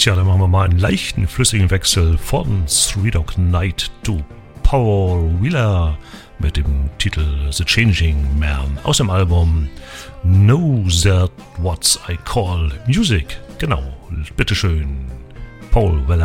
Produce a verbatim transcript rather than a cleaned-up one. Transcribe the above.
Tja, dann machen wir mal einen leichten, flüssigen Wechsel von Three Dog Night to Paul Wheeler mit dem Titel The Changing Man aus dem Album Know That What I Call Music. Genau, bitteschön, Paul Wheeler.